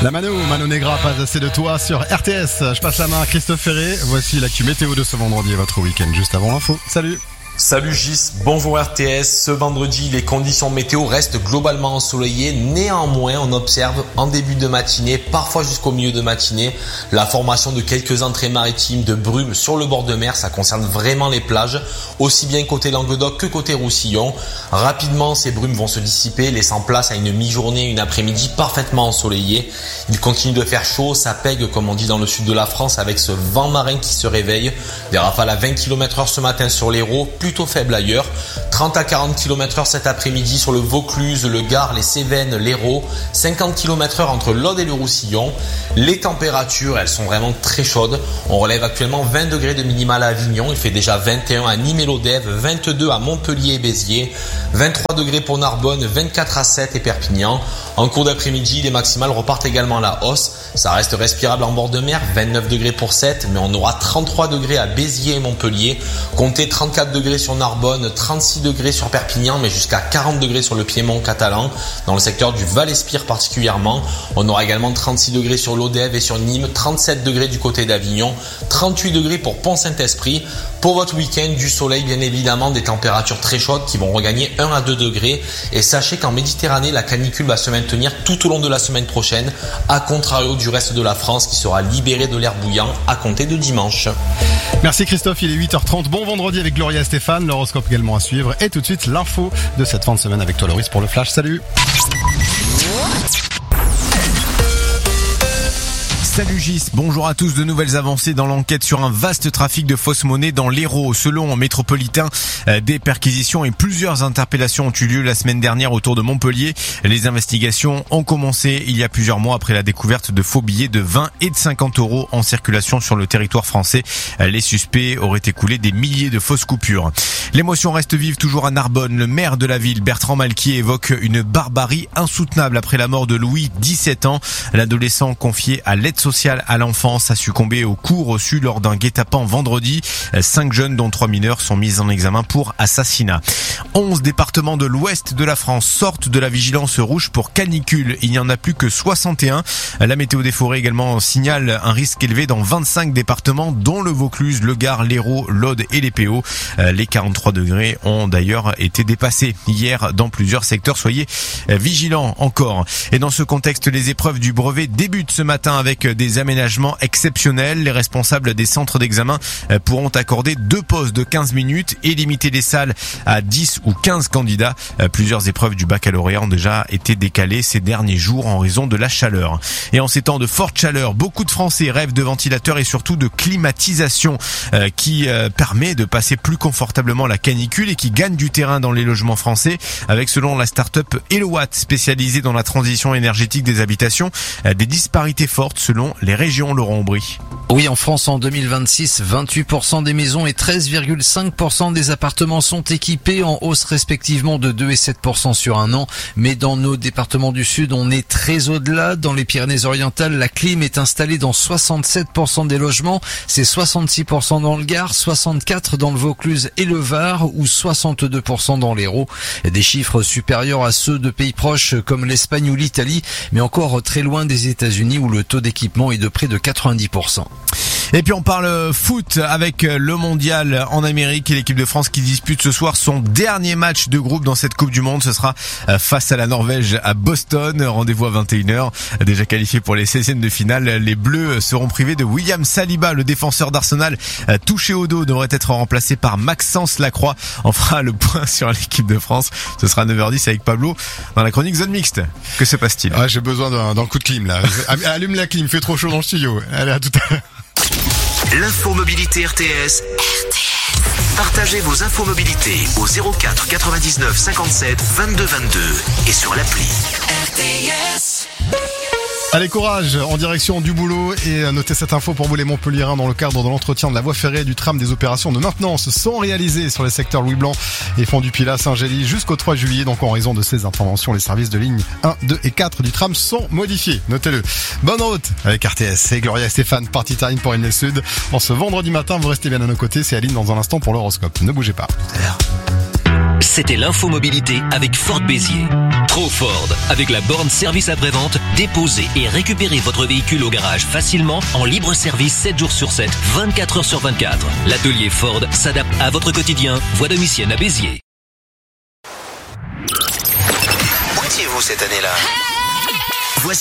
La Mano Negra, pas assez de toi sur RTS. Je passe la main à Christophe Ferré. Voici l'actu météo de ce vendredi et votre week-end juste avant l'info. Salut. Salut Gis, bonjour RTS. Ce vendredi, les conditions météo restent globalement ensoleillées. Néanmoins, on observe en début de matinée, parfois jusqu'au milieu de matinée, la formation de quelques entrées maritimes de brumes sur le bord de mer. Ça concerne vraiment les plages, aussi bien côté Languedoc que côté Roussillon. Rapidement, ces brumes vont se dissiper, laissant place à une mi-journée, une après-midi parfaitement ensoleillée. Il continue de faire chaud, ça pègue comme on dit dans le sud de la France avec ce vent marin qui se réveille. Des rafales à 20 km/h ce matin sur l'Hérault, plutôt faible ailleurs. 30 à 40 km/h cet après-midi sur le Vaucluse, le Gard, les Cévennes, l'Hérault. 50 km/h entre l'Aude et le Roussillon. Les températures, elles sont vraiment très chaudes. On relève actuellement 20 degrés de minimale à Avignon. Il fait déjà 21 à Nîmes et Lodève, 22 à Montpellier et Béziers, 23 degrés pour Narbonne, 24 à Sète et Perpignan. En cours d'après-midi, les maximales repartent également à la hausse. Ça reste respirable en bord de mer, 29 degrés pour Sète, mais on aura 33 degrés à Béziers et Montpellier. Comptez 34 degrés sur Narbonne, 36 degrés sur Perpignan, mais jusqu'à 40 degrés sur le Piémont catalan, dans le secteur du Val-Espire particulièrement. On aura également 36 degrés sur Lodève et sur Nîmes, 37 degrés du côté d'Avignon, 38 degrés pour Pont-Saint-Esprit. Pour votre week-end, du soleil bien évidemment, des températures très chaudes qui vont regagner 1 à 2 degrés. Et sachez qu'en Méditerranée, la canicule va se maintenir tout au long de la semaine prochaine, à contrario du reste de la France qui sera libéré de l'air bouillant à compter de dimanche. Merci Christophe, il est 8h30. Bon vendredi avec Gloria et Stéphane, l'horoscope également à suivre. Et tout de suite, l'info de cette fin de semaine avec toi Loris pour le Flash. Salut. Salut Gis, bonjour à tous. De nouvelles avancées dans l'enquête sur un vaste trafic de fausses monnaies dans l'Hérault. Selon Métropolitain, des perquisitions et plusieurs interpellations ont eu lieu la semaine dernière autour de Montpellier. Les investigations ont commencé il y a plusieurs mois après la découverte de faux billets de 20 et de 50 euros en circulation sur le territoire français. Les suspects auraient écoulé des milliers de fausses coupures. L'émotion reste vive toujours à Narbonne. Le maire de la ville, Bertrand Malquier, évoque une barbarie insoutenable après la mort de Louis, 17 ans. L'adolescent confié à l'aide sociale à l'enfance a succombé aux coups reçus lors d'un guet-apens vendredi. 5 jeunes, dont 3 mineurs, sont mis en examen pour assassinat. 11 départements de l'ouest de la France sortent de la vigilance rouge pour canicule. Il n'y en a plus que 61. La météo des forêts également signale un risque élevé dans 25 départements, dont le Vaucluse, le Gard, l'Hérault, l'Aude et les PO. Les 43 degrés ont d'ailleurs été dépassés hier dans plusieurs secteurs. Soyez vigilants encore. Et dans ce contexte, les épreuves du brevet débutent ce matin avec des aménagements exceptionnels. Les responsables des centres d'examen pourront accorder 2 pauses de 15 minutes et limiter les salles à 10 ou 15 candidats. Plusieurs épreuves du baccalauréat ont déjà été décalées ces derniers jours en raison de la chaleur. Et en ces temps de forte chaleur, beaucoup de Français rêvent de ventilateurs et surtout de climatisation qui permet de passer plus confortablement la canicule et qui gagne du terrain dans les logements français avec, selon la start-up Elowatt spécialisée dans la transition énergétique des habitations, des disparités fortes selon les régions. Laurent Aubry. Oui, en France, en 2026, 28% des maisons et 13,5% des appartements sont équipés, en hausse respectivement de 2 et 7% sur un an. Mais dans nos départements du Sud, on est très au-delà. Dans les Pyrénées-Orientales, la clim est installée dans 67% des logements. C'est 66% dans le Gard, 64% dans le Vaucluse et le Var, ou 62% dans l'Hérault. Des chiffres supérieurs à ceux de pays proches comme l'Espagne ou l'Italie, mais encore très loin des États-Unis où le taux d'équipement est de près de 90%. Et puis on parle foot avec le mondial en Amérique et l'équipe de France qui dispute ce soir son dernier match de groupe dans cette Coupe du Monde. Ce sera face à la Norvège à Boston. Rendez-vous à 21h. Déjà qualifié pour les 16e de finale, les Bleus seront privés de William Saliba, le défenseur d'Arsenal touché au dos, devrait être remplacé par Maxence Lacroix. On fera le point sur l'équipe de France. Ce sera 9h10 avec Pablo dans la chronique Zone Mixte. Que se passe-t-il? J'ai besoin d'un coup de clim là. Allume la clim, fait trop chaud dans le studio. Allez, à tout à l'heure. L'info mobilité RTS. Partagez vos infos mobilité au 04 99 57 22 22 et sur l'appli RTS. Allez, courage, en direction du boulot, et notez cette info pour vous les Montpelliérains. Dans le cadre de l'entretien de la voie ferrée et du tram, des opérations de maintenance sont réalisées sur les secteurs Louis Blanc et Fond-du-Pilat, Saint-Gély jusqu'au 3 juillet. Donc en raison de ces interventions, les services de ligne 1, 2 et 4 du tram sont modifiés. Notez-le. Bonne route avec RTS. C'est Gloria et Stéphane, partie Tarine pour Aime Sud. En ce vendredi matin, vous restez bien à nos côtés. C'est Aline dans un instant pour l'horoscope. Ne bougez pas. C'était l'infomobilité avec Ford Béziers. Trop Ford. Avec la borne service après-vente, déposez et récupérez votre véhicule au garage facilement en libre service 7 jours sur 7, 24 heures sur 24. L'atelier Ford s'adapte à votre quotidien. Voie domicienne à Béziers. Où étiez-vous cette année-là ?